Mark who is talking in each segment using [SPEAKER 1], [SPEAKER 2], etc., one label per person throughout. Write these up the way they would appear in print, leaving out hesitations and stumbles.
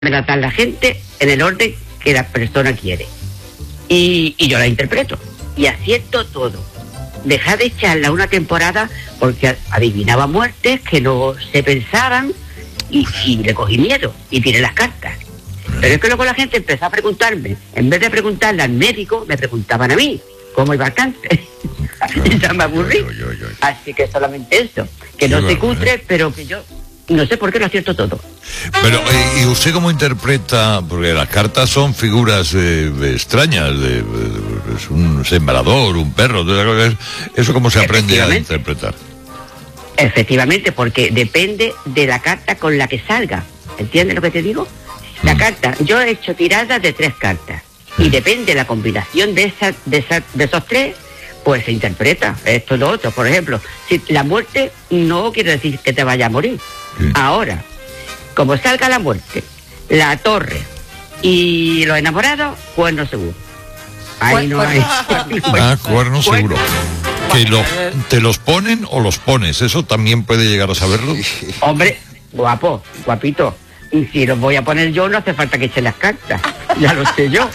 [SPEAKER 1] tratar la gente en el orden que la persona quiere. Y yo la interpreto. Y acierto todo. Dejé de echarla una temporada porque adivinaba muertes que no se pensaban y le cogí miedo y tiré las cartas. Pero es que luego la gente empezó a preguntarme, en vez de preguntarle al médico, me preguntaban a mí cómo iba el cáncer. Y ya me aburrí. Así que solamente eso, que no se cutre, pero que yo no sé por qué lo acierto todo.
[SPEAKER 2] Pero, ¿y usted cómo interpreta? Porque las cartas son figuras extrañas, es un sembrador, un perro, ¿eso cómo se aprende a interpretar?
[SPEAKER 1] Efectivamente, porque depende de la carta con la que salga. ¿Entiendes lo que te digo? La carta, yo he hecho tiradas de 3 cartas y depende de la combinación de esos 3, pues se interpreta esto y lo otro. Por ejemplo, si la muerte no quiere decir que te vaya a morir. Ahora, como salga la muerte, la torre y los enamorados, cuerno seguro. Ahí no hay.
[SPEAKER 2] Cuerno seguro. ¿Te los ponen o los pones? ¿Eso también puede llegar a saberlo?
[SPEAKER 1] Hombre, guapo, guapito. Y si los voy a poner yo, no hace falta que echen las cartas. Ya lo sé yo.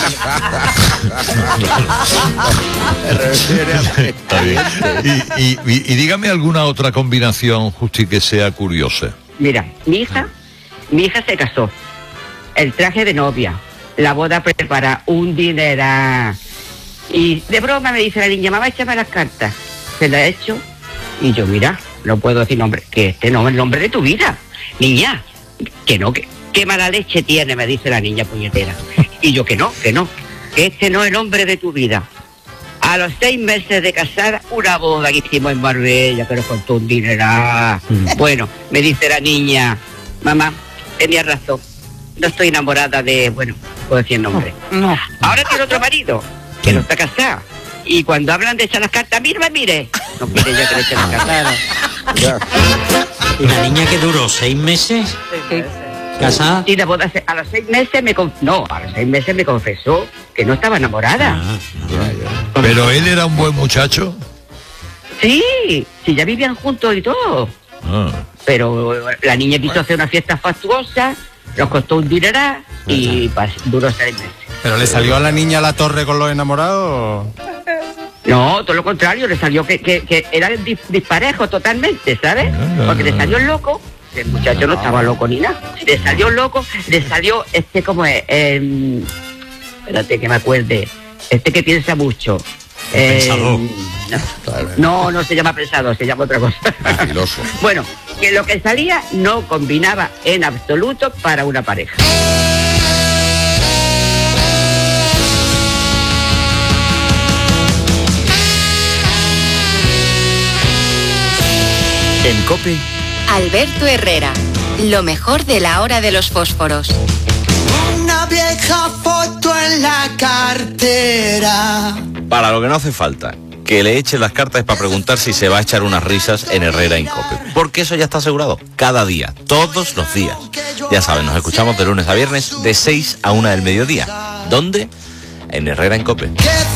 [SPEAKER 2] Está bien. Y dígame alguna otra combinación, Justi, que sea curiosa.
[SPEAKER 1] Mira, mi hija se casó. El traje de novia, la boda prepara, un dineral. Y de broma me dice la niña, mamá, échame las cartas. Se la he hecho. Y yo, mira, no puedo decir nombre, que este no es el nombre de tu vida. Niña, que no, que qué mala leche tiene, me dice la niña puñetera. Y yo, que este no es el hombre de tu vida. A los 6 meses de casada, una boda que hicimos en Marbella, que nos costó un dineral. Bueno, me dice la niña, mamá, tenía razón, no estoy enamorada de, bueno, puedo decir el nombre. No. Ahora tiene otro marido, que no está casado. Y cuando hablan de echar las cartas, mire. No quiere ya que le echen las cartas.
[SPEAKER 3] ¿Y la niña que duró 6 meses?
[SPEAKER 1] Sí.
[SPEAKER 3] ¿Casada?
[SPEAKER 1] Y la boda, a los 6 meses me confesó que no estaba enamorada.
[SPEAKER 2] ¿Pero él era un buen muchacho?
[SPEAKER 1] Sí, ya vivían juntos y todo. Pero la niña quiso hacer una fiesta fastuosa, nos costó un dineral y duró 6 meses.
[SPEAKER 4] ¿Pero le salió a la niña la torre con los enamorados?
[SPEAKER 1] No, todo lo contrario, le salió que era disparejo totalmente, ¿sabes? Porque le salió loco. El muchacho no estaba loco ni nada. Le salió loco, como es, espérate que me acuerde, que piensa mucho. No se llama pensador, se llama otra cosa. Bueno, que lo que salía no combinaba en absoluto para una pareja.
[SPEAKER 5] En COPE,
[SPEAKER 6] Alberto Herrera, lo mejor de la hora de los fósforos.
[SPEAKER 7] Una vieja foto en la cartera.
[SPEAKER 5] Para lo que no hace falta que le echen las cartas es para preguntar si se va a echar unas risas en Herrera en COPE. Porque eso ya está asegurado, cada día, todos los días. Ya saben, nos escuchamos de lunes a viernes de 6 a 1 del mediodía. ¿Dónde? En Herrera en COPE.